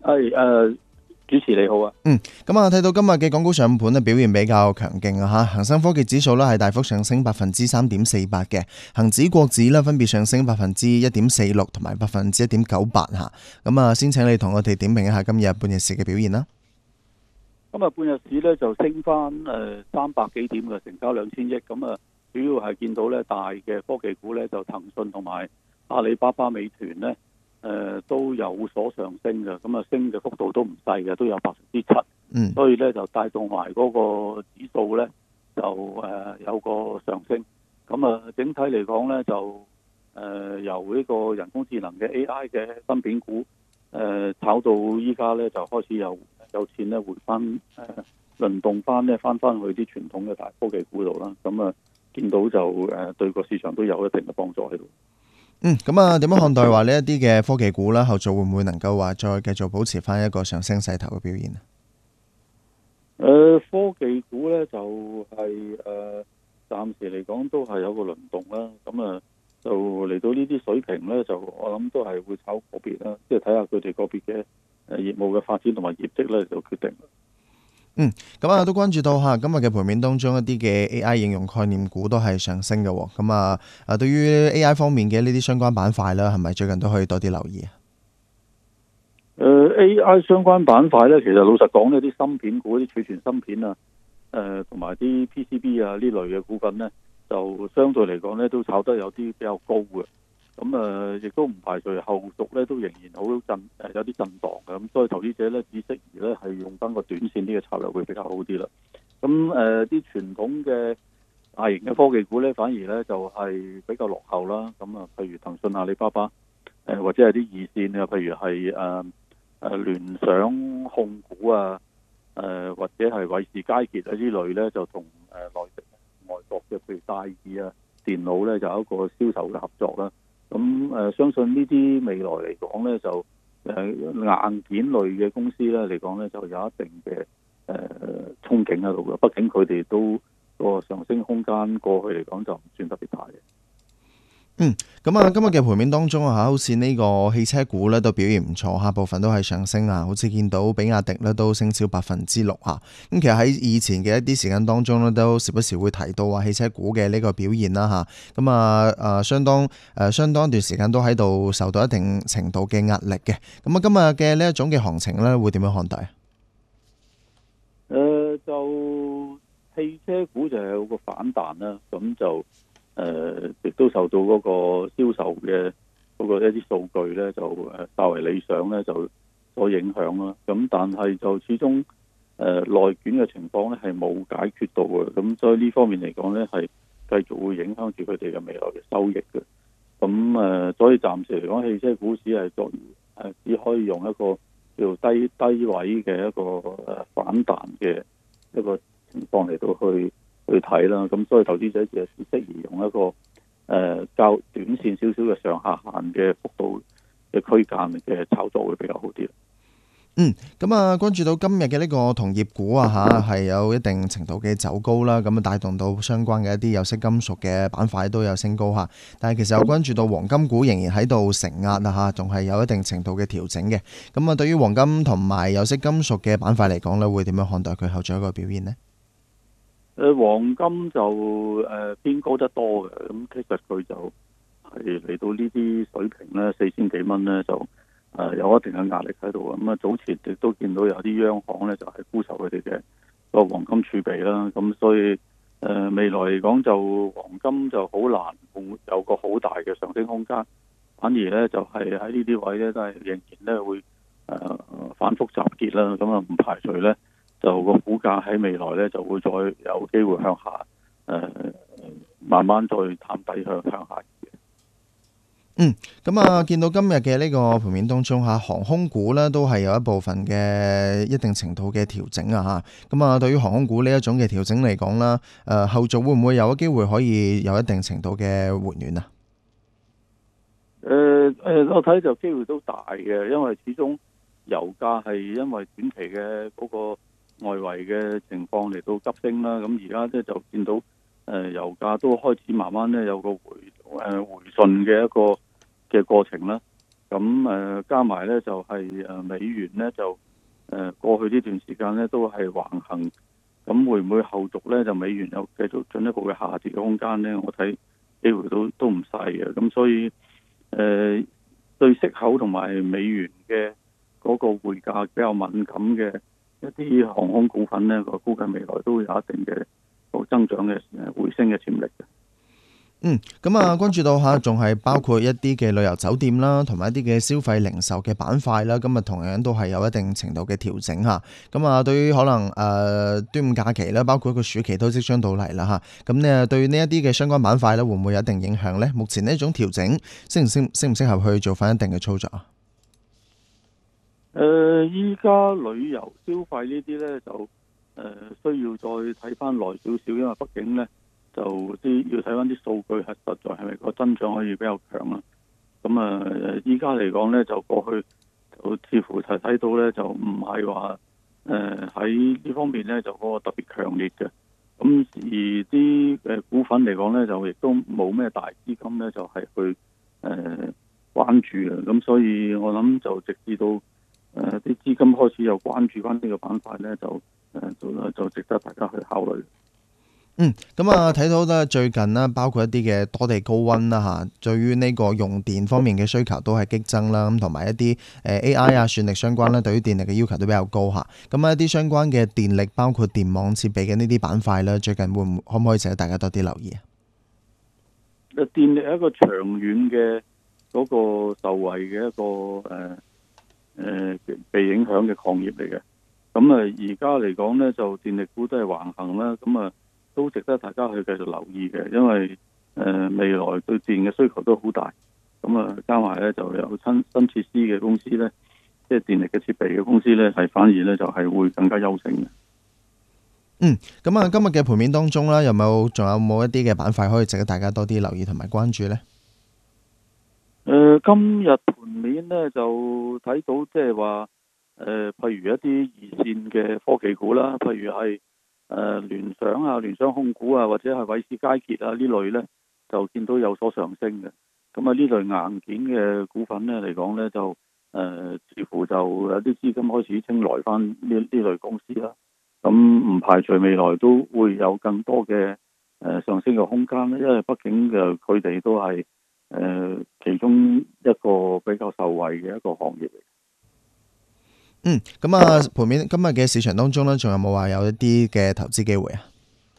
主持你好啊。 咁啊，睇到今日嘅港股上盤咧表現比較強勁啊嚇，恒生科技指數咧係大幅上升3.48%嘅，恒指國指咧分別上升1.46%同埋1.98%嚇。咁啊，先請你同我哋點評一下今日半日市嘅表現啦。 今日半日市咧就升翻300幾點嘅，成交2000億。咁啊，主要係見到咧大嘅科技股咧就騰訊同埋阿里巴巴、美團咧都有所上升嘅。咁啊，升嘅幅度都唔細嘅，都有7%。所以咧就帶動埋嗰個指數咧就有個上升。咁啊，整體嚟講咧就由呢個人工智能嘅 AI 嘅芯片股炒到依家咧就開始有錢咧回翻輪動翻咧翻去啲傳統嘅大科技股度啦。咁啊，見到就對個市場都有一定嘅幫助喺度。 咁啊，點樣看待話呢一啲嘅科技股啦，後續會唔會能夠話再繼續保持翻一個上升勢頭嘅表現啊？ 科技股咧就暫時嚟講都係有個輪動啦。咁啊，就嚟到呢啲水平咧，就我諗都係會炒個別啦，即係睇下佢哋個別嘅業務嘅發展同埋業績咧就決定。 咁啊都關注到今日嘅盤面當中一啲嘅 AI 應用概念股都係上升嘅。咁啊對於 AI 方面嘅呢啲相關板塊啦，係咪最近都可以多啲留意啊 ？AI 相關板塊咧，其實老實講呢啲芯片股、啲儲存芯片啊，同埋啲 PCB 啊呢類嘅股份咧，就相對嚟講咧都炒得有啲比較高嘅。咁亦都唔排除後續咧都仍然好有啲震盪嘅。咁所以投資者咧只適宜咧係用翻個短線啲嘅策略會比較好啲啦。咁啲傳統嘅大型嘅科技股咧，反而咧就係比較落後啦。咁啊，譬如騰訊、阿里巴巴，或者係啲二線嘅，譬如係聯想控股啊，或者係偉仕佳傑啊呢類咧，就同內地外國嘅譬如戴爾啊電腦咧就有一個銷售嘅合作啦。咁相信呢啲未來嚟講咧，就硬件類嘅公司咧嚟講咧，就有一定嘅憧憬喺度嘅。畢竟佢哋都個上升空間過去嚟講就唔算特別大嘅。 咁啊，今日嘅盤面當中好似呢個汽車股咧都表現唔錯，部分都係上升啊，好似見到比亞迪咧都升超6%咁其實喺以前嘅一啲時間當中咧，都時不時會提到話汽車股嘅呢個表現啦咁相當一段時間都喺度受到一定程度嘅壓力嘅。咁啊，今日嘅呢一種嘅行情咧，會點樣看待？ 就汽車股就有個反彈啦，咁就亦都受到嗰個銷售嘅嗰個一啲數據咧，就較為理想咧，就所影響啦。咁但係就始終內卷嘅情況咧係冇解決到嘅，咁所以呢方面嚟講咧係繼續會影響住佢哋嘅未來嘅收益嘅。咁所以暫時嚟講，汽車股市係只可以用一個叫低位嘅一個反彈嘅一個情況嚟到去睇啦。咁所以投資者就適宜用一個較短線少少嘅上下限嘅幅度嘅區間嘅炒作會比較好啲。 咁啊，關注到今日嘅呢個銅業股係有一定程度嘅走高啦，咁啊帶動到相關嘅一啲有色金屬嘅板塊都有升高但係其實有關注到黃金股仍然喺度承壓仲係有一定程度嘅調整嘅。咁啊，對於黃金同埋有色金屬嘅板塊嚟講咧，會點樣看待佢後續一個表現呢？ 黃金就偏高得多嘅，咁其實佢就係嚟到呢啲水平咧，4000幾蚊咧就有一定嘅壓力喺度。咁啊，早前亦都見到有啲央行咧就係沽售佢哋嘅個黃金儲備啦。咁所以未來嚟講就黃金就好難有個好大嘅上升空間，反而咧就係喺呢啲位咧都係仍然咧會反覆集結啦。咁啊唔排除咧就個股價喺未來咧就會再有機會向下慢慢再探底向下。 咁啊，見到今日嘅呢個盤面當中航空股呢都係有一部分嘅一定程度嘅調整咁啊，對於航空股呢一種嘅調整嚟講啦，後續會唔會有機會可以有一定程度嘅回暖啊？ 我睇就機會都大嘅，因為始終油價係因為短期嘅嗰個外圍嘅情況嚟到急升啦。咁而家咧就見到油價都開始慢慢咧有個回順嘅一個嘅過程啦。 咁加埋咧就係美元咧就過去呢段時間咧都係橫行，咁會唔會後續咧就美元有繼續進一步嘅下跌嘅空間咧？我睇機會都唔細嘅，咁所以對息口同埋美元嘅嗰個匯價比較敏感嘅一啲航空股份咧，我估計未來都會有一定嘅個增長嘅回升嘅潛力嘅。 咁關注到下，仲係包括一啲嘅旅遊酒店啦，同埋一啲嘅消費零售嘅板塊啦，今日同樣都係有一定程度嘅調整嚇。咁對於可能端午假期啦，包括個暑期都即將到嚟啦嚇。咁呢對呢一啲嘅相關板塊咧，會唔會有一定影響呢？目前呢一種調整適唔適合去做翻一定嘅操作啊？ 依家旅遊消費呢啲咧就需要再睇翻耐少少，因為畢竟咧就要睇翻啲數據係實在係咪個增長可以比較強啦。咁依家嚟講咧就過去就似乎係睇到咧就唔係話喺呢方面咧就嗰個特別強烈嘅。咁而啲股份嚟講咧就亦都冇咩大資金咧就係去關注嘅。咁所以我諗就直至到啲資金開始有關注翻呢個板塊咧，就值得大家去考慮。 睇到咧最近啦，包括一啲嘅多地高溫啦嚇，對於呢個用電方面嘅需求都係激增啦。咁同埋一啲AI 啊、算力相關咧，對於電力嘅要求都比較高嚇。咁一啲相關嘅電力，包括電網設備嘅呢啲板塊咧，最近可唔可以值得大家多啲留意啊？ 電力係一個長遠嘅嗰個受惠嘅一個被影響嘅行業嚟嘅。咁而家嚟講咧，就電力股都係橫行啦。咁都值得大家去繼續留意嘅，因為未來對電嘅需求都好大。咁加埋咧就有新設施嘅公司咧，即係電力嘅設備嘅公司咧，係反而咧就係會更加優勝嘅。 今日嘅盤面當中啦，仲有冇一啲嘅板塊可以值得大家多啲留意同埋關注咧？ 今日盤面咧就睇到即係話譬如一啲二線嘅科技股啦，譬如係聯想啊、聯想控股啊，或者係偉仕佳傑啊呢類咧，就見到有所上升嘅。咁呢類硬件嘅股份咧嚟講咧，就似乎就有啲資金開始青睞翻呢類公司啦。咁唔排除未來都會有更多嘅上升嘅空間咧，因為畢竟佢哋都係其中一個比較受惠嘅一個行業嚟。 盤面今日嘅市場當中咧，仲有冇話有一啲嘅投資機會啊？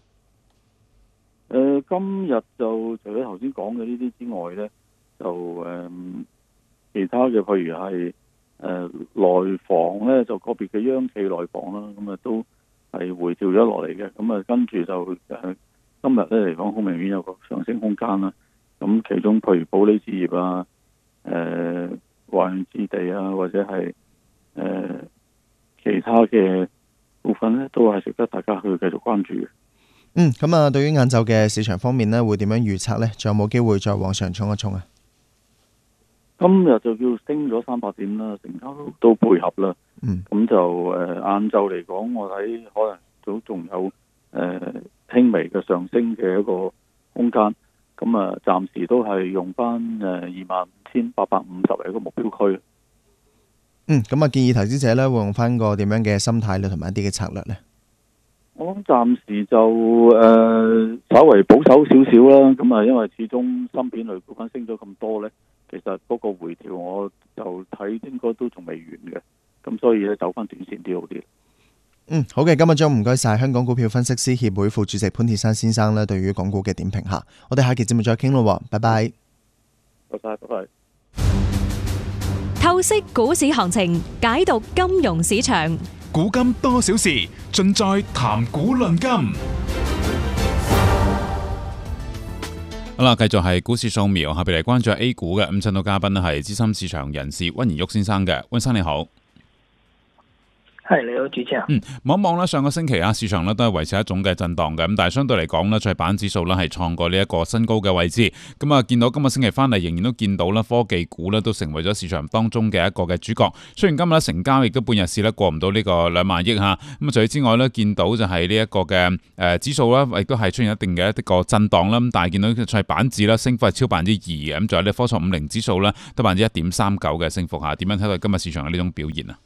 今日就除咗頭先講嘅呢啲之外咧，就其他嘅譬如係內房咧，就個別嘅央企內房啦，咁都係回調咗落嚟嘅。咁跟住就今日咧嚟講，好明顯有個上升空間啦。咁其中譬如保利置業啊、華潤置地啊，或者係其他嘅股份咧，都係值得大家去繼續關注嘅。 對於晏晝嘅市場方面咧，會點樣預測咧？仲有冇機會再往上衝一衝啊？ 今日就叫升咗300點啦，成交都配合啦。咁就晏晝嚟講，我睇可能都仲有輕微嘅上升嘅一個空間。咁暫時都係用翻25,850為一個目標區。 建議投資者咧會用翻個點樣嘅心態咧，同埋一啲嘅策略咧？ 我諗暫時就稍微保守少少啦。咁因為始終芯片類股份升咗咁多咧，其實嗰個回調我就睇應該都仲未完嘅。咁所以咧走翻短線啲好啲。 好嘅，今日唔該晒香港股票分析師協會副主席潘鐵珊先生咧，對於港股嘅點評下，我哋下期節目再傾咯，拜拜。 拜拜。 透析股市行情，解讀金融市場， 古今多少事，盡在談股論金。好啦，繼續係股市掃描，下邊嚟關注 A 股嘅。咁請到嘉賓咧係資深市場人士溫賢旭先生嘅，溫生你好。 係，你好，主持人。 望一望咧，上個星期啊，市場咧都係維持一種嘅震盪嘅，咁但係相對嚟講咧，創業板指數咧係創過呢一個新高嘅位置。咁啊，見到今個星期翻嚟，仍然都見到咧科技股咧都成為咗市場當中嘅一個嘅主角。雖然今日咧成交亦都半日市咧過唔到呢個2萬億嚇，咁啊除此之外咧，見到就係呢一個嘅指數咧，亦都係出現一定嘅一個震盪啦。咁但係見到創業板指咧升幅係超2%嘅，咁仲有呢科創50指數咧得1.39%嘅升幅嚇。點樣睇到今日市場嘅呢種表現啊？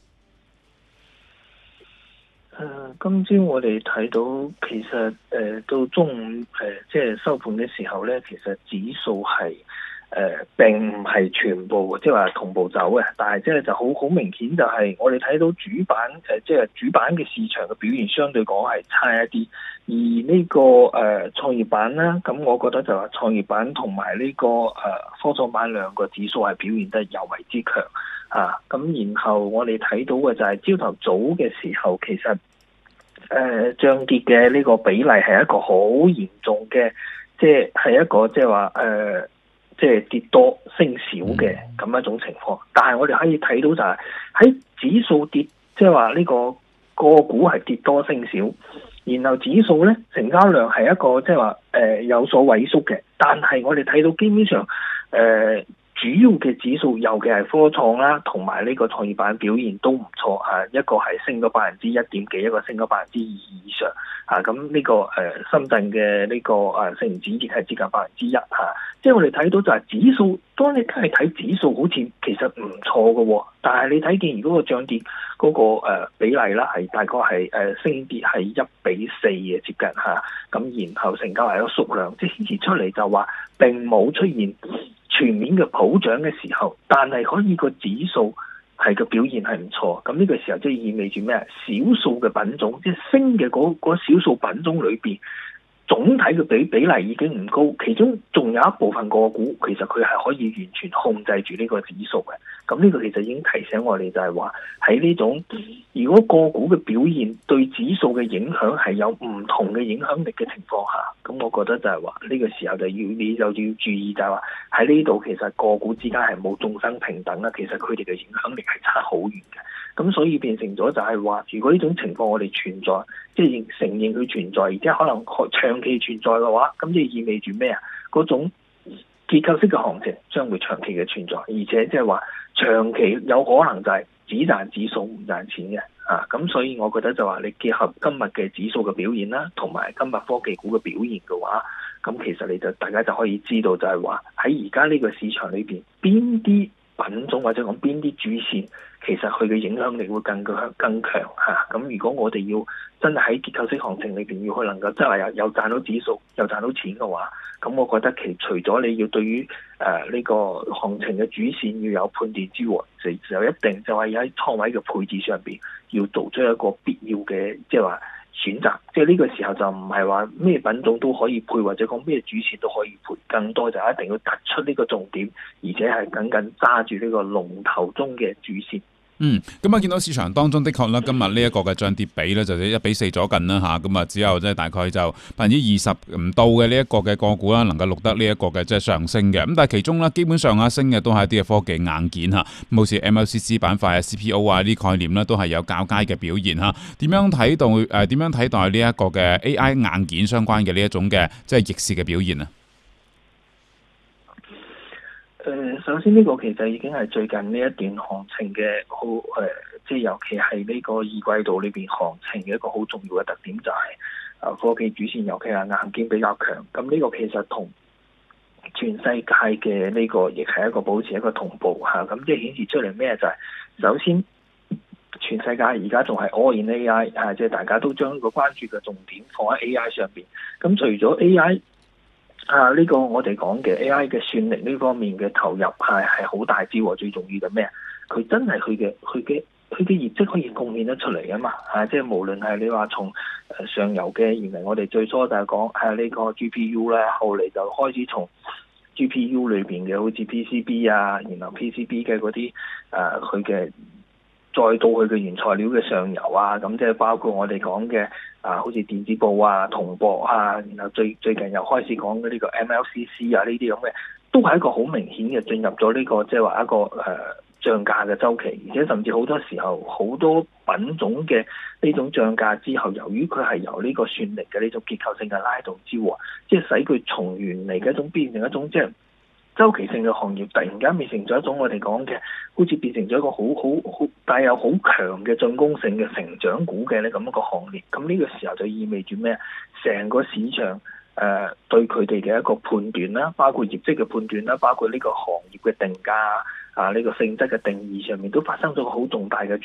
今朝我哋睇到其實到中午即係收盤嘅時候咧，其實指數係並唔係全部即係話同步走嘅，但係即係就好明顯就係我哋睇到主板即係主板嘅市場嘅表現相對講係差一啲，而呢個創業板啦，咁我覺得就話創業板同埋呢個科創板兩個指數係表現得尤為之強啊，咁然後我哋睇到嘅就係朝頭早嘅時候，其實漲跌嘅呢個比例係一個好嚴重嘅，即係一個即係話即係跌多升少嘅咁一種情況。但係我哋可以睇到就係喺指數跌，即係話呢個個股係跌多升少，然後指數咧成交量係一個即係話有所萎縮嘅。但係我哋睇到基本上主要嘅指數，尤其係科創啦，同埋呢個創業板表現都唔錯啊！一個係升咗1.1%幾，一個升咗2%以上啊！咁呢個深圳嘅呢個成指亦係接近1%嚇。即係我哋睇到就係指數，當你係睇指數好似其實唔錯嘅喎，但係你睇見如果個漲跌嗰個比例啦，係大概係升跌係1:4嘅接近嚇。咁然後成交係一個縮量，即係顯示出嚟就話並冇出現全面嘅普漲嘅時候，但係可以個指數係個表現係唔錯，咁呢個時候即係意味住咩？少數嘅品種，即係升嘅嗰少數品種裏邊，總體嘅比例已經唔高，其中仲有一部分個股其實佢係可以完全控制住呢個指數嘅。咁呢個其實已經提醒我哋就係話喺呢種如果個股嘅表現對指數嘅影響係有唔同嘅影響力嘅情況下，咁我覺得就係話呢個時候你就要注意就係話喺呢度其實個股之間係冇眾生平等啦，其實佢哋嘅影響力係差好遠嘅。咁所以變成咗就係話，如果呢種情況我哋存在，即係承認佢存在，而且可能長期存在嘅話，咁即係意味住咩啊？嗰種結構式嘅行情將會長期嘅存在，而且即係話長期有可能就係只賺指數唔賺錢嘅啊！咁所以我覺得就話你結合今日嘅指數嘅表現啦，同埋今日科技股嘅表現嘅話，咁其實大家就可以知道就係話喺而家呢個市場裏邊邊啲品種或者講邊啲主線，其實佢嘅影響力會更強嚇。咁如果我哋要真係喺結構式行情裏邊要去能夠真係有賺到指數又賺到錢嘅話，咁我覺得除咗你要對於呢個行情嘅主線要有判斷之外，就一定就係喺倉位嘅配置上邊要做出一個必要嘅即係話選擇。即係呢個時候就唔係話咩品種都可以配，或者講咩主線都可以配，更多就一定要突出呢個重點，而且係緊緊揸住呢個龍頭中嘅主線。 咁啊，見到市場當中的確啦，今日呢一個嘅漲跌比咧就1:4咗近啦嚇，咁啊只有即係大概就20%唔到嘅呢一個嘅個股啦，能夠錄得呢一個嘅即係上升嘅。咁但係其中咧基本上升嘅都係一啲嘅科技硬件嚇，好似 MLCC 板塊啊、CPO 啊呢啲概念咧都係有較佳嘅表現嚇。點樣睇待呢一個嘅 AI 硬件相關嘅呢一種嘅即係逆市嘅表現啊？ 首先呢個其實已經係最近呢一段行情嘅好即係尤其係呢個二季度裏邊行情嘅一個好重要嘅特點就係科技主線，尤其係硬件比較強。咁呢個其實同全世界嘅呢個亦係一個保持一個同步嚇。咁即係顯示出嚟咩？就係首先全世界而家仲係 all in AI 嚇，即係大家都將個關注嘅重點放喺 AI 上邊。咁除咗 AI呢個我哋講嘅 AI 嘅算力呢方面嘅投入係好大支喎，最重要嘅咩？佢真係佢嘅業績可以貢獻得出嚟啊嘛！即係無論係你話從上游嘅，原來我哋最初就係講呢個 GPU 啦，後嚟就開始從 GPU 裏邊嘅好似 PCB 啊，然後 PCB 嘅嗰啲佢嘅。再到佢嘅原材料嘅上游啊，咁即係包括我哋講嘅好似電子布啊、銅箔啊，然後最近又開始講嘅呢個 MLCC 啊，呢啲咁嘅，都係一個好明顯嘅進入咗呢個即係話一個漲價嘅周期，而且甚至好多時候好多品種嘅呢種漲價之後，由於佢係由呢個算力嘅呢種結構性嘅拉動之禍，即係使佢從原嚟嘅一種變成一種即係周期性嘅行業，突然間變成咗一種我哋講嘅，好似變成咗一個好帶有好強嘅進攻性嘅成長股嘅呢咁一個行列。咁呢個時候就意味住咩？成個市場對佢哋嘅一個判斷啦，包括業績嘅判斷啦，包括呢個行業嘅定價啊，呢個性質嘅定義上面都發生咗個好重大嘅